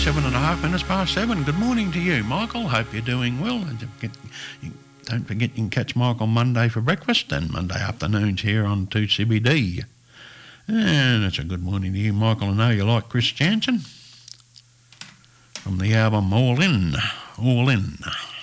7:30 past 7. Good morning to you, Michael. Hope you're doing well. Don't forget you can catch Michael Monday for breakfast and Monday afternoons here on 2CBD. And it's a good morning to you, Michael. I know you like Chris Jansen from the album All In, All In.